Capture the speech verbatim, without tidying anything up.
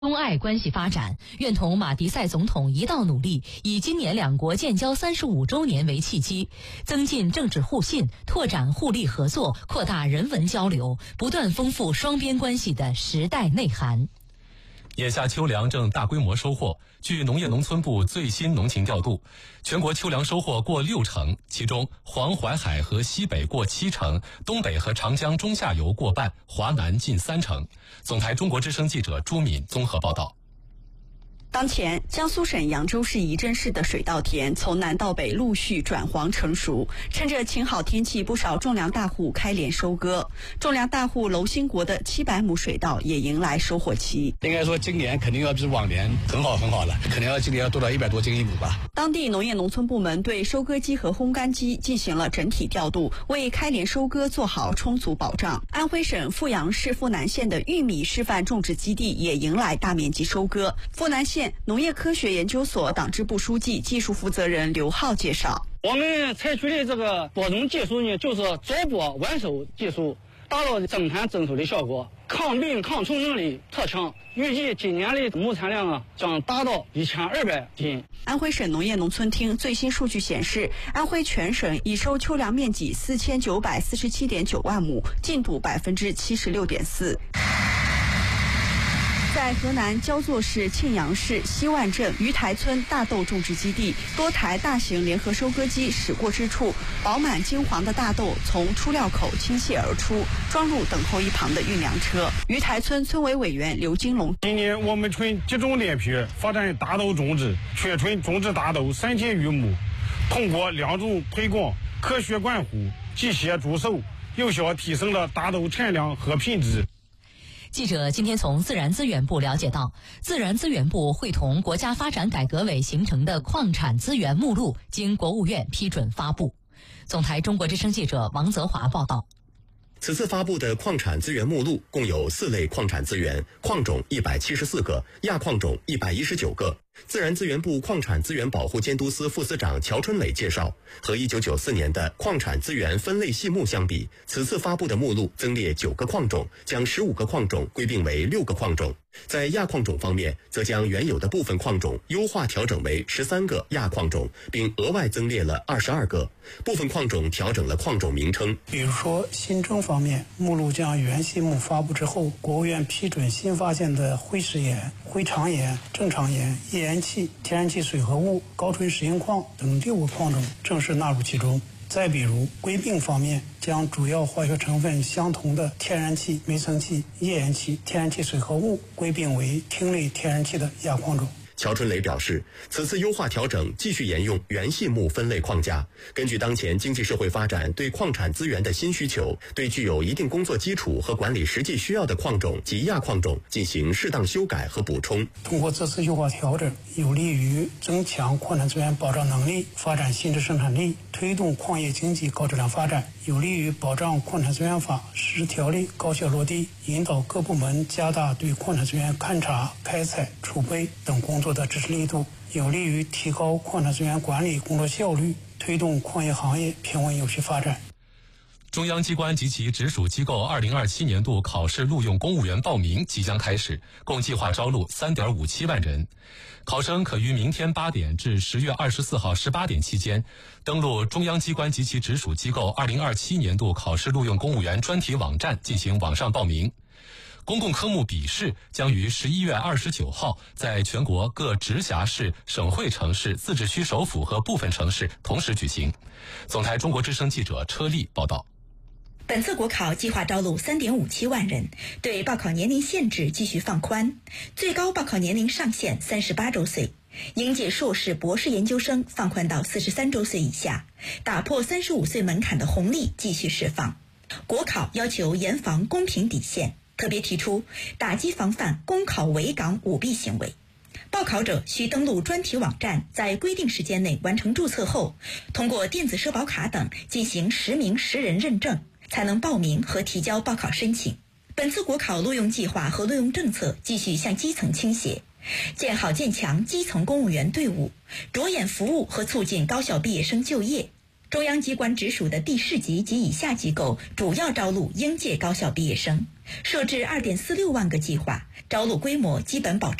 中爱关系发展，愿同马迪塞总统一道努力，以今年两国建交三十五周年为契机，增进政治互信，拓展互利合作，扩大人文交流，不断丰富双边关系的时代内涵。 眼下秋粮正大规模收获，据农业农村部最新农情调度，全国秋粮收获过六成，其中黄淮海和西北过七成，东北和长江中下游过半，华南近三成。总台中国之声记者朱敏综合报道。 当前，江苏省扬州市仪征市的水稻田从南到北陆续转黄成熟，趁着晴好天气，不少种粮大户开镰收割。种粮大户娄兴国的七百亩水稻也迎来收获期。 应该说，今年肯定要比往年很好很好了，肯定要今年要多到一百多斤一亩吧。 当地农业农村部门对收割机和烘干机进行了整体调度，为开镰收割做好充足保障。安徽省阜阳市阜南县的玉米示范种植基地也迎来大面积收割。阜南县农业科学研究所党支部书记、技术负责人刘浩介绍， 我们采取的这个播种技术呢，就是早播晚收技术，达到增产增收的效果，抗病抗虫能力特强。预计今年的亩产量啊将达到一千二百斤。 安徽省农业农村厅最新数据显示，安徽全省已收秋粮面积四千九百四十七点九万亩，进度百分之七十六点四。在河南焦作市庆阳市西万镇鱼台村大豆种植基地，多台大型联合收割机驶过之处，饱满金黄的大豆从出料口倾泻而出，装入等候一旁的运粮车。鱼台村村委委员刘金龙： 今年我们村集中连皮发展大豆种植，全村种植大豆三千余亩，通过两种推广、科学管护、机械助手，有效提升了大豆产量和品质。 记者今天从自然资源部了解到，自然资源部会同国家发展改革委形成的矿产资源目录经国务院批准发布。总台中国之声记者王泽华报道。 此次发布的矿产资源目录共有四类矿产资源，矿种一百七十四个，亚矿种一百一十九个。自然资源部矿产资源保护监督司副司长乔春磊介绍，和一九九四年的矿产资源分类细目相比，此次发布的目录增列九个矿种，将十五个矿种归并为六个矿种。在亚矿种方面，则将原有的部分矿种优化调整为十三个亚矿种，并额外增列了二十二个。部分矿种调整了矿种名称， 比如说新增方面，目录将原细目发布之后，国务院批准新发现的灰石岩、灰长岩、正常岩、页岩气、天然气水合物、高纯石英矿等六个矿种正式纳入其中。再比如归并方面，将主要化学成分相同的天然气、煤层气、页岩气、天然气水合物归并为烃类天然气的亚矿种。 乔春磊表示，此次优化调整继续沿用原细目分类框架，根据当前经济社会发展对矿产资源的新需求，对具有一定工作基础和管理实际需要的矿种及亚矿种进行适当修改和补充。 通过这次优化调整，有利于增强矿产资源保障能力，发展新质生产力，推动矿业经济高质量发展，有利于保障矿产资源法实施条例高效落地，引导各部门加大对矿产资源勘查、开采、储备等工作的支持力度，有利于提高矿产资源管理工作效率，推动矿业行业平稳有序发展。 中央机关及其直属机构二零二七年度考试录用公务员报名即将开始，共计划招录 三点五七万人。考生可于明天八点至十月二十四号十八点期间，登录中央机关及其直属机构二零二七年度考试录用公务员专题网站进行网上报名。公共科目笔试将于十一月二十九号在全国各直辖市、省会城市、自治区首府和部分城市同时举行。总台中国之声记者车丽报道。 本次国考计划招录 三点五七万人，对报考年龄限制继续放宽，最高报考年龄上限三十八周岁，应届硕士、博士研究生放宽到四十三周岁以下，打破三十五岁门槛的红利继续释放。国考要求严防公平底线，特别提出打击防范公考围岗舞弊行为。报考者需登录专题网站，在规定时间内完成注册后，通过电子社保卡等进行实名实人认证，才能报名和提交报考申请。本次国考录用计划和录用政策继续向基层倾斜，建好建强基层公务员队伍，着眼服务和促进高校毕业生就业。 中央机关直属的第市级及以下机构主要招录应届高校毕业生，设置 二点四六万个计划，招录规模基本保持